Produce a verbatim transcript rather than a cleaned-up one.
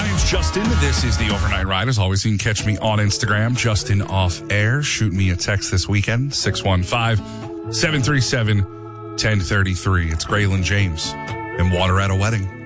name's Justin. This is the Overnight Ride. As always, you can catch me on Instagram, Justin Off Air. Shoot me a text this weekend, six one five, seven three seven, one zero three three. It's Graylin James and Water at a Wedding.